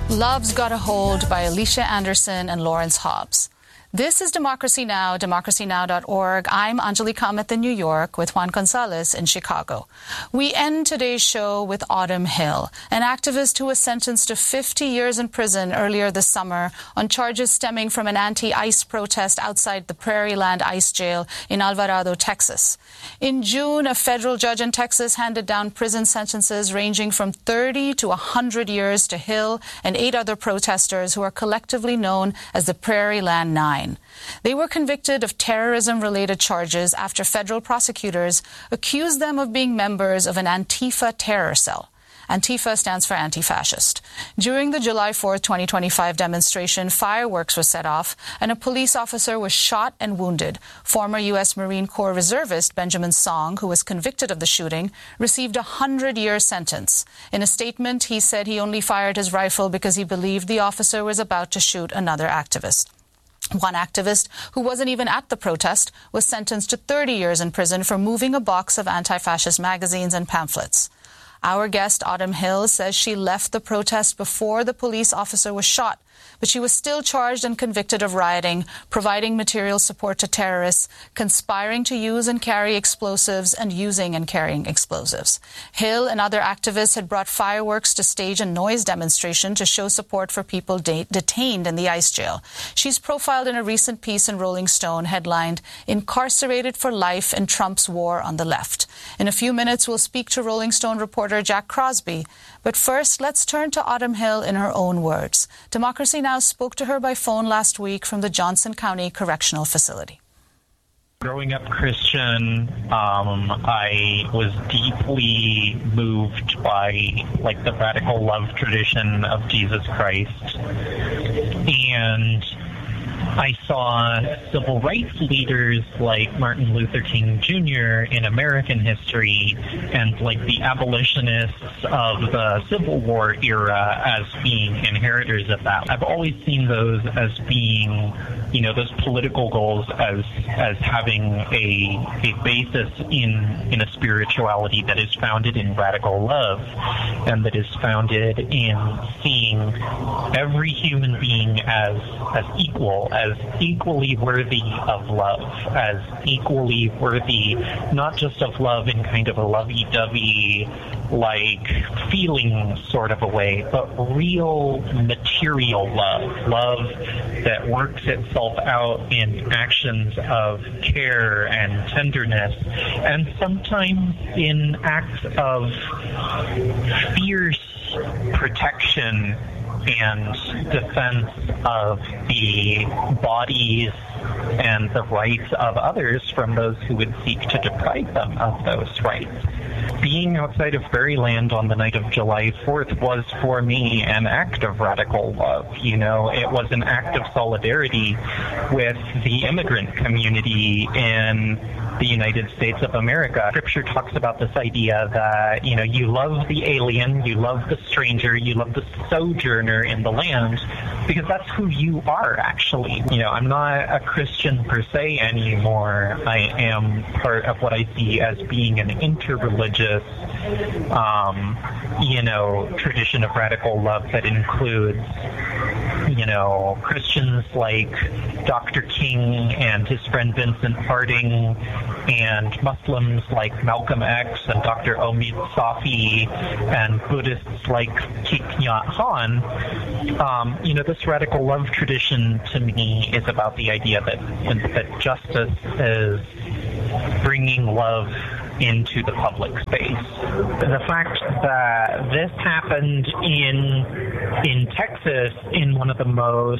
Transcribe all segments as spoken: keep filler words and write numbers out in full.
Love's Got a Hold by Alicia Anderson and Lawrence Hobbs. This is Democracy Now!, democracy now dot org. I'm Anjali Kamath in New York with Juan Gonzalez in Chicago. We end today's show with Autumn Hill, an activist who was sentenced to fifty years in prison earlier this summer on charges stemming from an anti-ICE protest outside the Prairieland ICE jail in Alvarado, Texas. In June, a federal judge in Texas handed down prison sentences ranging from thirty to one hundred years to Hill and eight other protesters who are collectively known as the Prairieland Nine. They were convicted of terrorism-related charges after federal prosecutors accused them of being members of an Antifa terror cell. Antifa stands for anti-fascist. During the July fourth, twenty twenty-five demonstration, fireworks were set off and a police officer was shot and wounded. Former U S Marine Corps reservist Benjamin Song, who was convicted of the shooting, received a hundred-year sentence. In a statement, he said he only fired his rifle because he believed the officer was about to shoot another activist. One activist, who wasn't even at the protest, was sentenced to thirty years in prison for moving a box of anti-fascist magazines and pamphlets. Our guest, Autumn Hill, says she left the protest before the police officer was shot, but she was still charged and convicted of rioting, providing material support to terrorists, conspiring to use and carry explosives, and using and carrying explosives. Hill and other activists had brought fireworks to stage a noise demonstration to show support for people de- detained in the ICE jail. She's profiled in a recent piece in Rolling Stone headlined, "Incarcerated for Life in Trump's War on the Left." In a few minutes, we'll speak to Rolling Stone reporter Jack Crosby. But first, let's turn to Autumn Hill in her own words. Democracy Now! Spoke to her by phone last week from the Johnson County Correctional Facility. Growing up Christian, um, I was deeply moved by like the radical love tradition of Jesus Christ. And I saw civil rights leaders like Martin Luther King Junior in American history and like the abolitionists of the Civil War era as being inheritors of that. I've always seen those as being, you know, those political goals as as having a a basis in in a spirituality that is founded in radical love and that is founded in seeing every human being as as equal, as equally worthy of love, as equally worthy not just of love in kind of a lovey-dovey, like feeling sort of a way, but real material love, love that works itself out in actions of care and tenderness, and sometimes in acts of fierce protection and defense of the bodies and the rights of others from those who would seek to deprive them of those rights. Being outside of Fairyland on the night of July fourth was, for me, an act of radical love. You know, it was an act of solidarity with the immigrant community in the United States of America. Scripture talks about this idea that, you know, you love the alien, you love the stranger, you love the sojourner in the land, because that's who you are, actually. You know, I'm not a Christian per se anymore. I am part of what I see as being an interreligious, um, you know, tradition of radical love that includes, you know, Christians like Doctor King and his friend Vincent Harding, and Muslims like Malcolm X and Doctor Omid Safi, and Buddhists like Thich Nhat Hanh. Um, you know, this radical love tradition to me is about the idea that that justice is bringing love into the public space. The fact that this happened in in Texas, in one of the most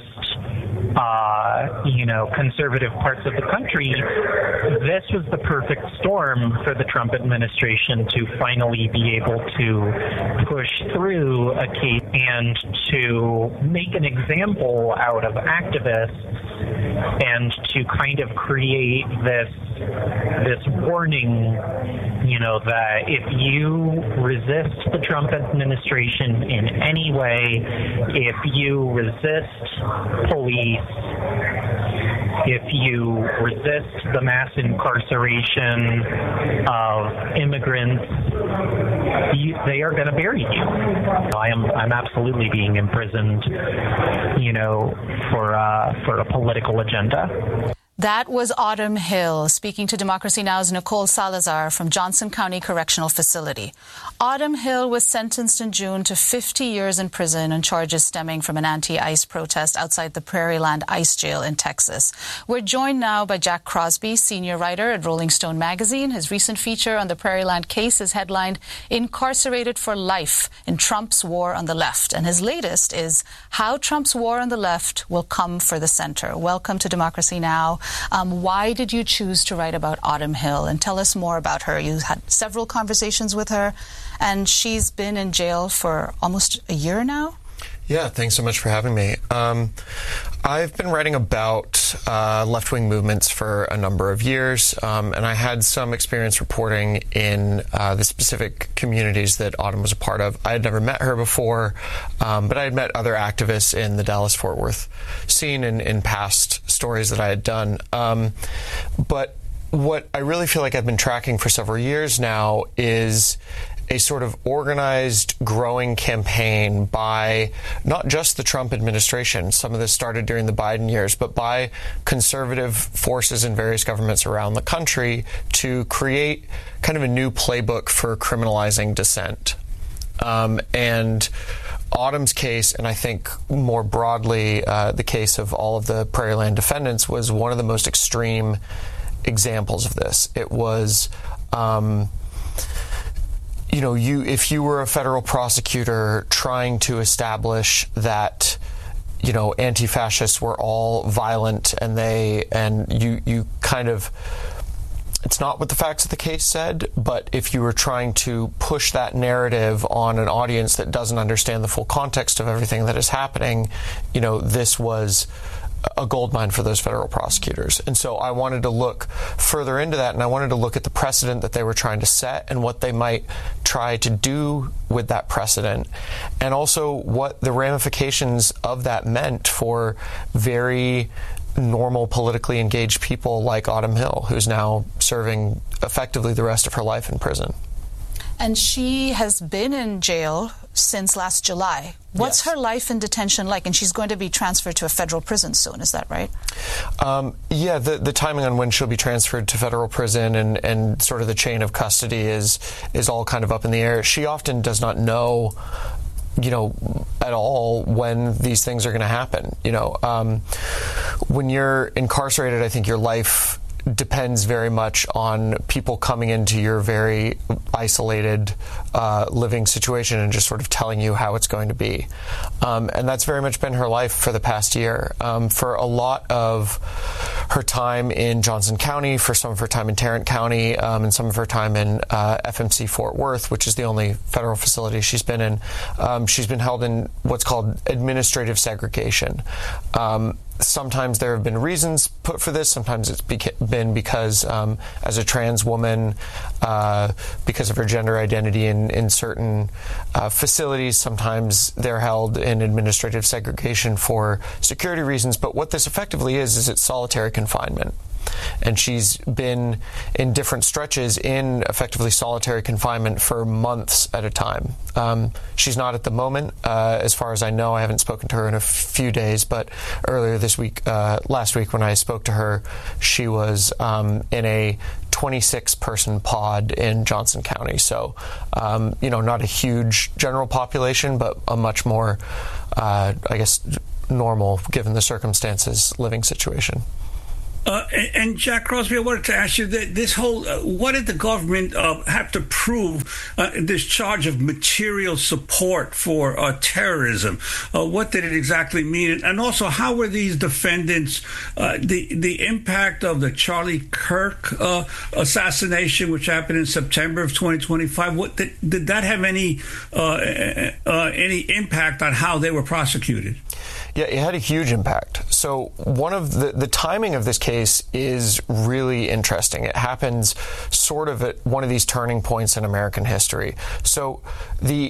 uh, you know, conservative parts of the country, this was the perfect storm for the Trump administration to finally be able to push through a case and to make an example out of activists and to kind of create this this warning, you know, that if you resist the Trump administration in any way, if you resist police, if you resist the mass incarceration of immigrants, you, they are going to bury you. I am I'm absolutely being imprisoned, you know, for uh, for a political agenda. That was Autumn Hill speaking to Democracy Now!'s Nicole Salazar from Johnson County Correctional Facility. Autumn Hill was sentenced in June to fifty years in prison on charges stemming from an anti-ICE protest outside the Prairieland ICE jail in Texas. We're joined now by Jack Crosby, senior writer at Rolling Stone magazine. His recent feature on the Prairieland case is headlined "Incarcerated for Life in Trump's War on the Left." And his latest is "How Trump's War on the Left Will Come for the Center." Welcome to Democracy Now! Um, why did you choose to write about Autumn Hill? And tell us more about her. You had several conversations with her, and she's been in jail for almost a year now? Yeah, thanks so much for having me. Um, I've been writing about uh, left-wing movements for a number of years, um, and I had some experience reporting in uh, the specific communities that Autumn was a part of. I had never met her before, um, but I had met other activists in the Dallas-Fort Worth scene in, in past stories that I had done. Um, but what I really feel like I've been tracking for several years now is a sort of organized, growing campaign by not just the Trump administration, some of this started during the Biden years, but by conservative forces in various governments around the country to create kind of a new playbook for criminalizing dissent. Um, and Autumn's case, and I think more broadly uh, the case of all of the Prairieland defendants, was one of the most extreme examples of this. It was... Um, You know, you if you were a federal prosecutor trying to establish that, you know, anti-fascists were all violent and they and you you kind of, it's not what the facts of the case said, but if you were trying to push that narrative on an audience that doesn't understand the full context of everything that is happening, you know, this was a goldmine for those federal prosecutors. And so I wanted to look further into that, and I wanted to look at the precedent that they were trying to set and what they might try to do with that precedent, and also what the ramifications of that meant for very normal, politically engaged people like Autumn Hill, who's now serving effectively the rest of her life in prison. And she has been in jail since last July. What's yes. her life in detention like? And she's going to be transferred to a federal prison soon, is that right? Um, yeah, the, the timing on when she'll be transferred to federal prison and, and sort of the chain of custody is is all kind of up in the air. She often does not know, you know, at all when these things are going to happen. You know, um, when you're incarcerated, I think your life depends very much on people coming into your very isolated uh, living situation and just sort of telling you how it's going to be. Um, and that's very much been her life for the past year. Um, for a lot of her time in Johnson County, for some of her time in Tarrant County, um, and some of her time in uh, F M C Fort Worth, which is the only federal facility she's been in, um, she's been held in what's called administrative segregation. Um, Sometimes there have been reasons put for this. Sometimes it's beca- been because, um, as a trans woman, uh, because of her gender identity in, in certain uh, facilities, sometimes they're held in administrative segregation for security reasons. But what this effectively is, is it's solitary confinement. And she's been in different stretches in effectively solitary confinement for months at a time. Um, she's not at the moment, uh, as far as I know. I haven't spoken to her in a few days, but earlier this week, uh, last week when I spoke to her, she was um, in a twenty-six person pod in Johnson County. So, um, you know, not a huge general population, but a much more, uh, I guess, normal, given the circumstances, living situation. Uh, and, and Jack Crosby, I wanted to ask you that this whole, uh, what did the government uh, have to prove uh, this charge of material support for uh, terrorism? Uh, what did it exactly mean? And also, how were these defendants, uh, the the impact of the Charlie Kirk uh, assassination, which happened in September of twenty twenty-five? What did, did that have any uh, uh, any impact on how they were prosecuted? Yeah, it had a huge impact. So one of the, the timing of this case is really interesting. It happens sort of at one of these turning points in American history. So the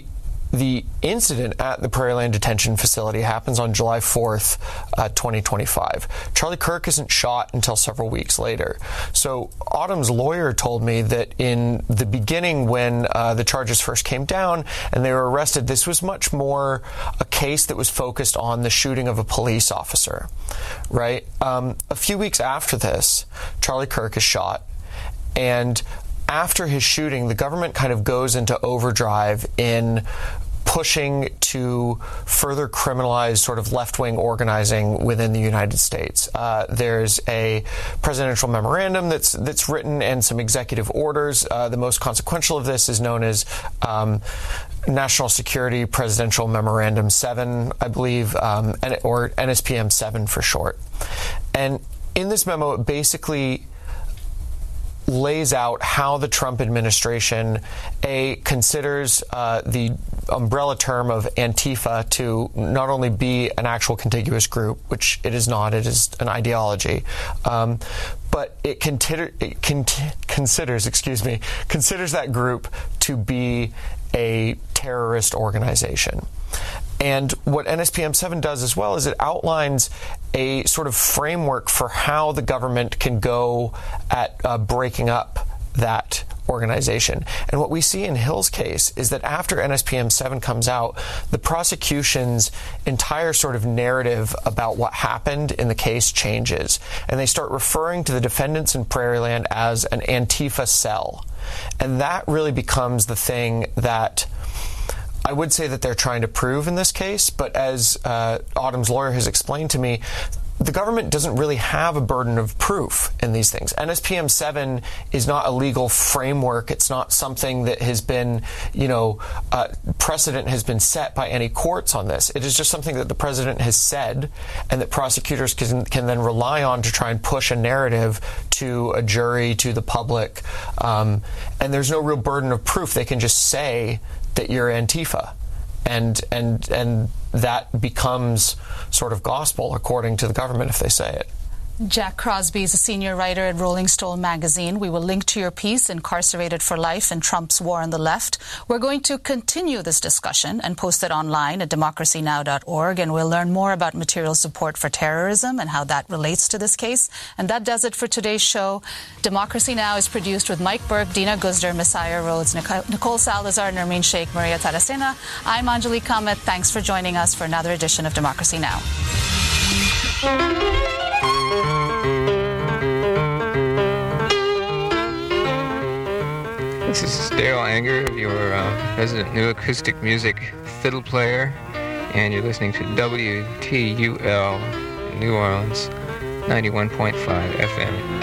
the incident at the Prairieland Detention Facility happens on July fourth, uh, twenty twenty-five. Charlie Kirk isn't shot until several weeks later. So Autumn's lawyer told me that in the beginning, when uh, the charges first came down and they were arrested, this was much more a case that was focused on the shooting of a police officer, right? Um, a few weeks after this, Charlie Kirk is shot, and after his shooting, the government kind of goes into overdrive in pushing to further criminalize sort of left-wing organizing within the United States. Uh, there's a presidential memorandum that's that's written and some executive orders. Uh, the most consequential of this is known as um, National Security Presidential Memorandum seven, I believe, um, or N S P M seven for short. And in this memo, it basically lays out how the Trump administration a considers uh, the umbrella term of Antifa to not only be an actual contiguous group, which it is not, it is an ideology, um, but it, consider, it con- considers, excuse me, considers that group to be a terrorist organization. And what N S P M seven does as well is it outlines a sort of framework for how the government can go at uh, breaking up that organization. And what we see in Hill's case is that after N S P M seven comes out, the prosecution's entire sort of narrative about what happened in the case changes. And they start referring to the defendants in Prairieland as an Antifa cell. And that really becomes the thing that I would say that they're trying to prove in this case, but as uh, Autumn's lawyer has explained to me, the government doesn't really have a burden of proof in these things. N S P M seven is not a legal framework. It's not something that has been, you know, uh, precedent has been set by any courts on this. It is just something that the president has said and that prosecutors can, can then rely on to try and push a narrative to a jury, to the public. Um, and there's no real burden of proof. They can just say that you're Antifa. And and and that becomes sort of gospel according to the government if they say it. Jack Crosby is a senior writer at Rolling Stone magazine. We will link to your piece, Incarcerated for Life in Trump's War on the Left. We're going to continue this discussion and post it online at democracy now dot org, and we'll learn more about material support for terrorism and how that relates to this case. And that does it for today's show. Democracy Now! Is produced with Mike Burke, Dina Guzder, Messiah Rhodes, Nicole Salazar, Nermeen Sheikh, Maria Taracena. I'm Anjali Kamat. Thanks for joining us for another edition of Democracy Now! This is Dale Anger, your uh, resident new acoustic music fiddle player, and you're listening to W T U L New Orleans, ninety-one point five F M.